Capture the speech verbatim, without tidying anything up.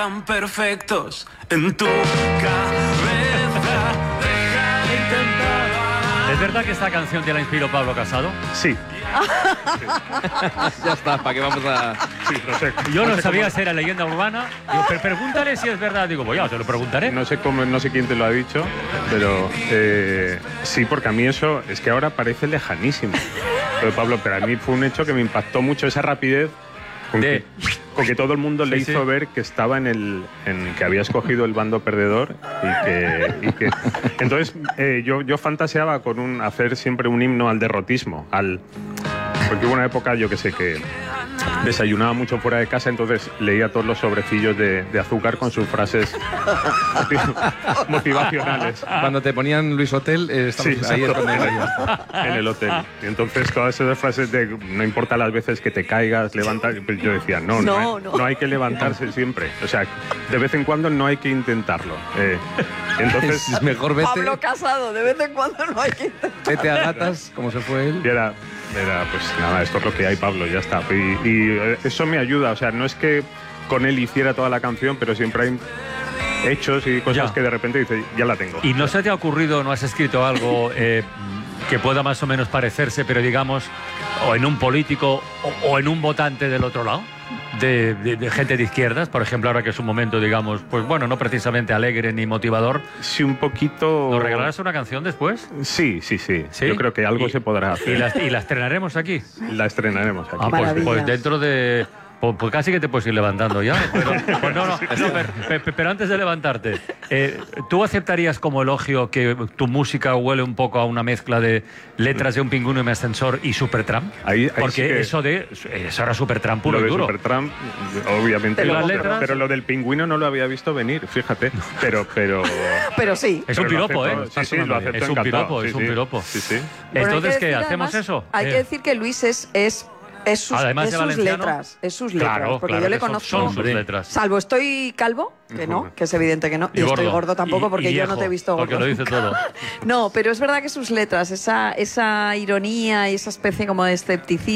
tan perfectos en tu cabeza. Deja de intentar. ¿Es verdad que esta canción te la inspiró Pablo Casado? Sí. Ya está, ¿para qué vamos a...? Sí, no sé. Yo no, sé sabía cómo- si era leyenda urbana. Digo, pero pregúntale si es verdad. Digo, pues ya, te lo preguntaré. No sé cómo, no sé quién te lo ha dicho, pero eh, sí, porque a mí eso es que ahora parece lejanísimo. Pero Pablo, pero a mí fue un hecho que me impactó mucho esa rapidez con, De- que, con que todo el mundo le Sí, hizo sí. ver que estaba en el, en que había escogido el bando perdedor y que, y que entonces eh, yo, yo fantaseaba con un hacer siempre un himno al derrotismo, al porque hubo una época, yo que sé, que desayunaba mucho fuera de casa, entonces leía todos los sobrecillos de, de azúcar con sus frases motivacionales. Cuando te ponían Luis Hotel, eh, Sí, estamos ahí es exacto, donde- en el hotel. Y entonces todas esas frases de no importa las veces que te caigas, levanta, pues yo decía, no, no, No, hay, no. no hay que levantarse siempre. O sea, de vez en cuando no hay que intentarlo. Eh, entonces, Es mejor vete, Pablo Casado, de vez en cuando no hay que intentar. vete a gatas, como se fue él. y era, era, pues nada, esto es lo que hay, Pablo, ya está. Y, y, eh, eso me ayuda, o sea, no es que con él hiciera toda la canción, pero siempre hay hechos y cosas Ya. que de repente dices, ya la tengo. ¿Y no se te ha ocurrido, no has escrito algo eh, que pueda más o menos parecerse, pero digamos, o en un político o, o en un votante del otro lado? De, de- de gente de izquierdas, por ejemplo, ahora que es un momento, digamos, pues bueno, no precisamente alegre ni motivador. Sí, un poquito... ¿Nos regalarás una canción después? Sí, sí, sí, ¿Sí? Yo creo que algo Y- se podrá Y hacer. la, y la estrenaremos aquí. La estrenaremos aquí. Ah, pues, Maravilla. pues dentro de... Pues, pues casi que te puedes ir levantando ya. Pero, pues no, no, no, pero, pe- pero antes de levantarte, eh, ¿tú aceptarías como elogio que tu música huele un poco a una mezcla de letras de Un pingüino y mi ascensor y Supertramp? Ahí- ahí Porque sí que- eso de eso era Supertramp puro Lo y de duro. Supertramp, obviamente, Pero lo- las pero, letras- pero lo del pingüino no lo había visto venir, fíjate. Pero, pero. Pero sí. Es pero un lo piropo, acepto, ¿eh? Sí, sí, lo acepto Es un encantado. piropo, Sí, es un sí. piropo. Sí, sí. Bueno, hay que Entonces, ¿qué? decir, ¿Hacemos además, eso? Hay Eh, que decir que Luis es, es, es sus, Además es de sus valenciano. letras. Es sus letras. Claro, porque claro yo le que son- conozco. son sus letras. Salvo estoy calvo, que no, que es evidente que no. Y, estoy gordo tampoco Y- porque y yo no viejo, te he visto gordo. Porque lo dice todo. No, pero es verdad que sus letras, esa, esa ironía y esa especie como de escepticismo.